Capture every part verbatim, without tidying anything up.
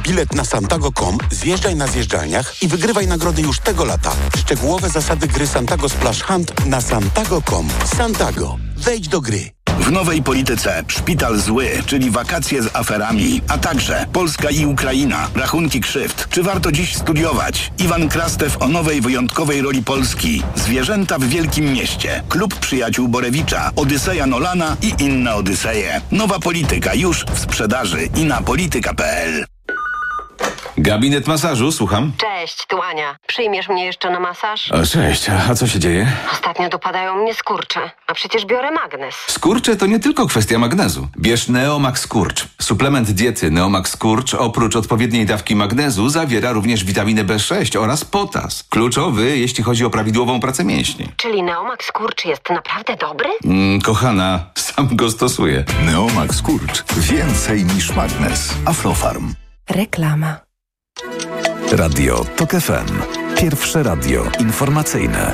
bilet na santago kropka com, zjeżdżaj na zjeżdżalniach i wygrywaj nagrody już tego lata. Szczegółowe zasady gry Santago Splash Hunt na santago kropka com. Santago. Wejdź do gry. W nowej polityce szpital zły, czyli wakacje z aferami, a także Polska i Ukraina, rachunki krzywd. Czy warto dziś studiować? Iwan Krastew o nowej wyjątkowej roli Polski. Zwierzęta w wielkim mieście. Klub przyjaciół Borewicza, Odyseja Nolana i inne Odyseje. Nowa polityka już w sprzedaży i na polityka kropka pe el. Gabinet masażu, słucham. Cześć, tu Ania. Przyjmiesz mnie jeszcze na masaż? O, cześć, a co się dzieje? Ostatnio dopadają mnie skurcze, a przecież biorę magnes. Skurcze to nie tylko kwestia magnezu. Bierz Neomax Skurcz. Suplement diety Neomax Skurcz oprócz odpowiedniej dawki magnezu zawiera również witaminę B sześć oraz potas. Kluczowy, jeśli chodzi o prawidłową pracę mięśni. Czyli Neomax Skurcz jest naprawdę dobry? Mm, kochana, sam go stosuję. Neomax Skurcz. Więcej niż magnes. Aflofarm. Reklama. Radio Tok F M. Pierwsze radio informacyjne.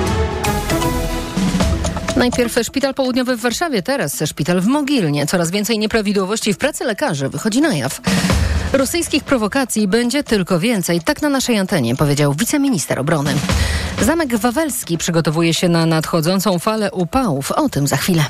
Najpierw szpital południowy w Warszawie, teraz szpital w Mogilnie. Coraz więcej nieprawidłowości w pracy lekarzy wychodzi na jaw. Rosyjskich prowokacji będzie tylko więcej, tak na naszej antenie powiedział wiceminister obrony. Zamek Wawelski przygotowuje się na nadchodzącą falę upałów. O tym za chwilę.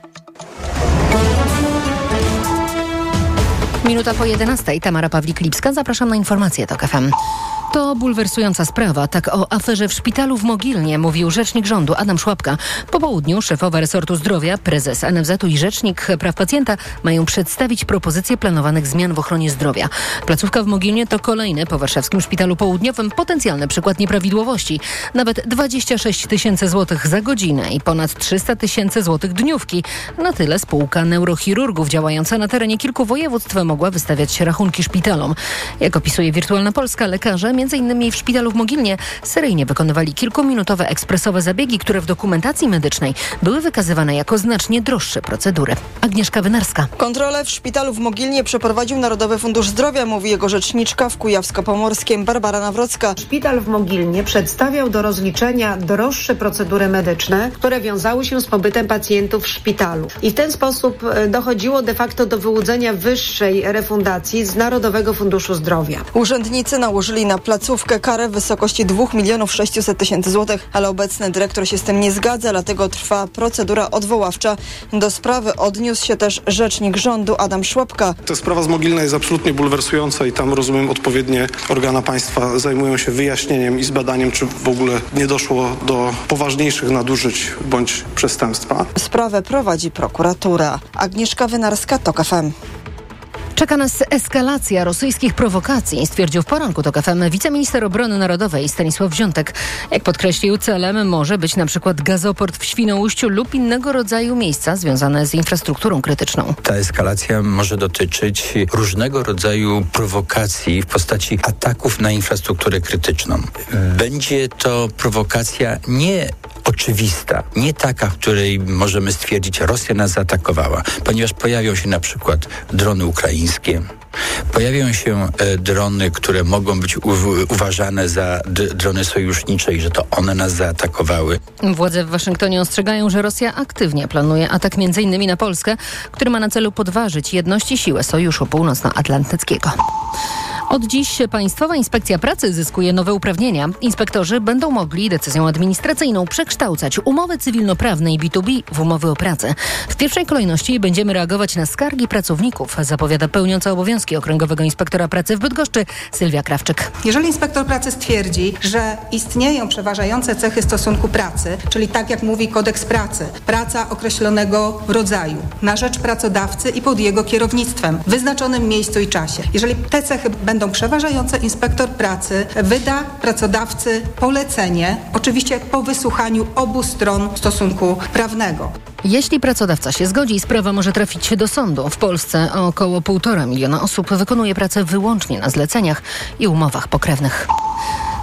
Minuta po jedenastej. Tamara Pawlik-Lipska. Zapraszam na informacje Tok F M. To bulwersująca sprawa. Tak o aferze w szpitalu w Mogilnie mówił rzecznik rządu Adam Szłapka. Po południu szefowa resortu zdrowia, prezes en ef zetu i rzecznik praw pacjenta mają przedstawić propozycje planowanych zmian w ochronie zdrowia. Placówka w Mogilnie to kolejny po warszawskim szpitalu południowym potencjalny przykład nieprawidłowości. Nawet dwadzieścia sześć tysięcy złotych za godzinę i ponad trzysta tysięcy złotych dniówki. Na tyle spółka neurochirurgów działająca na terenie kilku województw mogła wystawiać rachunki szpitalom. Jak opisuje Wirtualna Polska, lekarze między innymi w szpitalu w Mogilnie seryjnie wykonywali kilkuminutowe ekspresowe zabiegi, które w dokumentacji medycznej były wykazywane jako znacznie droższe procedury. Agnieszka Wynarska. Kontrolę w szpitalu w Mogilnie przeprowadził Narodowy Fundusz Zdrowia, mówi jego rzeczniczka w Kujawsko-Pomorskiem Barbara Nawrocka. Szpital w Mogilnie przedstawiał do rozliczenia droższe procedury medyczne, które wiązały się z pobytem pacjentów w szpitalu. I w ten sposób dochodziło de facto do wyłudzenia wyższej refundacji z Narodowego Funduszu Zdrowia. Urzędnicy nałożyli na placówkę karę w wysokości dwa miliony sześćset tysięcy złotych, ale obecny dyrektor się z tym nie zgadza, dlatego trwa procedura odwoławcza. Do sprawy odniósł się też rzecznik rządu Adam Szłapka. Ta sprawa z Mogilna jest absolutnie bulwersująca i tam, rozumiem, odpowiednie organa państwa zajmują się wyjaśnieniem i zbadaniem, czy w ogóle nie doszło do poważniejszych nadużyć bądź przestępstwa. Sprawę prowadzi prokuratura. Agnieszka Wynarska, Tok F M. Czeka nas eskalacja rosyjskich prowokacji, stwierdził w poranku Tok F M wiceminister obrony narodowej Stanisław Wziątek. Jak podkreślił, celem może być na przykład gazoport w Świnoujściu lub innego rodzaju miejsca związane z infrastrukturą krytyczną. Ta eskalacja może dotyczyć różnego rodzaju prowokacji w postaci ataków na infrastrukturę krytyczną. Będzie to prowokacja nie oczywista, nie taka, w której możemy stwierdzić, Rosja nas zaatakowała, ponieważ pojawią się na przykład drony ukraińskie, pojawią się e, drony, które mogą być u, uważane za d- drony sojusznicze i że to one nas zaatakowały. Władze w Waszyngtonie ostrzegają, że Rosja aktywnie planuje atak między innymi na Polskę, który ma na celu podważyć jedność i siłę Sojuszu Północnoatlantyckiego. Od dziś Państwowa Inspekcja Pracy zyskuje nowe uprawnienia. Inspektorzy będą mogli decyzją administracyjną przekształcać umowy cywilnoprawne i B dwa B w umowy o pracę. W pierwszej kolejności będziemy reagować na skargi pracowników, zapowiada pełniąca obowiązki Okręgowego Inspektora Pracy w Bydgoszczy Sylwia Krawczyk. Jeżeli inspektor pracy stwierdzi, że istnieją przeważające cechy stosunku pracy, czyli tak jak mówi kodeks pracy, praca określonego rodzaju na rzecz pracodawcy i pod jego kierownictwem w wyznaczonym miejscu i czasie. Jeżeli te cechy będą będą przeważające, inspektor pracy wyda pracodawcy polecenie, oczywiście po wysłuchaniu obu stron stosunku prawnego. Jeśli pracodawca się zgodzi, sprawa może trafić do sądu. W Polsce około półtora miliona osób wykonuje pracę wyłącznie na zleceniach i umowach pokrewnych.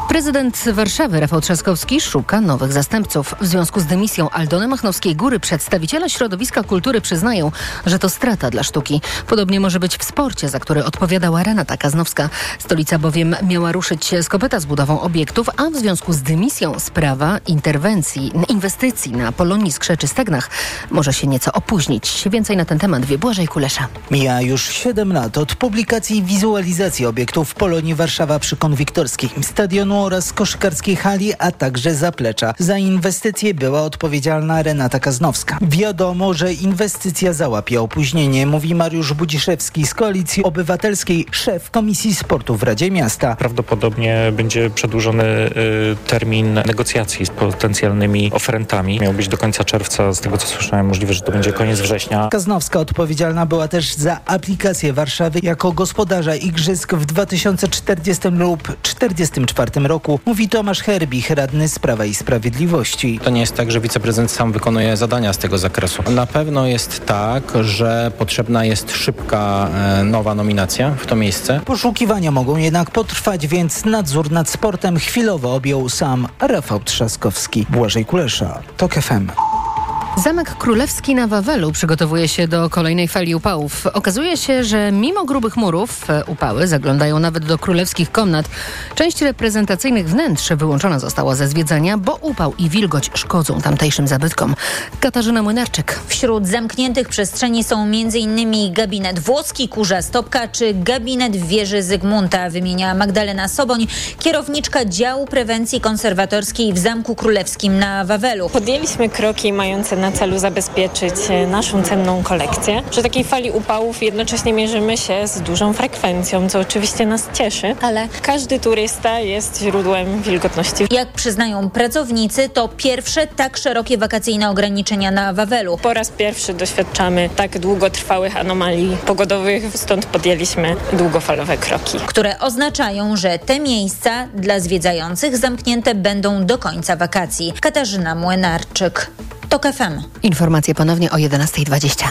Prezydent Warszawy Rafał Trzaskowski szuka nowych zastępców. W związku z dymisją Aldony Machnowskiej-Góry przedstawiciele środowiska kultury przyznają, że to strata dla sztuki. Podobnie może być w sporcie, za który odpowiadała Renata Kaznowska. Stolica bowiem miała ruszyć z kopyta z budową obiektów, a w związku z dymisją sprawa interwencji, inwestycji na Polonii Skrzeczy Stegnach może się nieco opóźnić. Więcej na ten temat wie Błażej Kulesza. Mija już siedem lat od publikacji i wizualizacji obiektów w Polonii Warszawa przy Konwiktorskiej, stadionu oraz koszykarskiej hali, a także zaplecza. Za inwestycje była odpowiedzialna Renata Kaznowska. Wiadomo, że inwestycja załapie opóźnienie, mówi Mariusz Budziszewski z Koalicji Obywatelskiej, szef Komisji Sportu w Radzie Miasta. Prawdopodobnie będzie przedłużony y, termin negocjacji z potencjalnymi oferentami. Miał być do końca czerwca, z tego co słyszałem, możliwe, że to będzie koniec września. Kaznowska odpowiedzialna była też za aplikację Warszawy jako gospodarza igrzysk w dwa tysiące czterdziestym lub czterdziestym czwartym roku, mówi Tomasz Herbich, radny z Prawa i Sprawiedliwości. To nie jest tak, że wiceprezydent sam wykonuje zadania z tego zakresu. Na pewno jest tak, że potrzebna jest szybka e, nowa nominacja w to miejsce. Poszukiwania mogą jednak potrwać, więc nadzór nad sportem chwilowo objął sam Rafał Trzaskowski. Błażej Kulesza, TOK F M. Zamek Królewski na Wawelu przygotowuje się do kolejnej fali upałów. Okazuje się, że mimo grubych murów upały zaglądają nawet do królewskich komnat. Część reprezentacyjnych wnętrz wyłączona została ze zwiedzania, bo upał i wilgoć szkodzą tamtejszym zabytkom. Katarzyna Młynarczyk. Wśród zamkniętych przestrzeni są m.in. gabinet włoski, kurza stopka czy gabinet w wieży Zygmunta, wymienia Magdalena Soboń, kierowniczka działu prewencji konserwatorskiej w Zamku Królewskim na Wawelu. Podjęliśmy kroki mające na na celu zabezpieczyć naszą cenną kolekcję. Przy takiej fali upałów jednocześnie mierzymy się z dużą frekwencją, co oczywiście nas cieszy, ale każdy turysta jest źródłem wilgotności. Jak przyznają pracownicy, to pierwsze tak szerokie wakacyjne ograniczenia na Wawelu. Po raz pierwszy doświadczamy tak długotrwałych anomalii pogodowych, stąd podjęliśmy długofalowe kroki, które oznaczają, że te miejsca dla zwiedzających zamknięte będą do końca wakacji. Katarzyna Młynarczyk, TOK F M. Informacje ponownie o jedenasta dwadzieścia.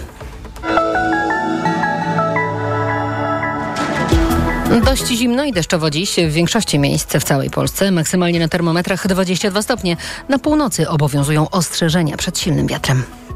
Dość zimno i deszczowo dziś w większości miejsc w całej Polsce. Maksymalnie na termometrach dwadzieścia dwa stopnie. Na północy obowiązują ostrzeżenia przed silnym wiatrem.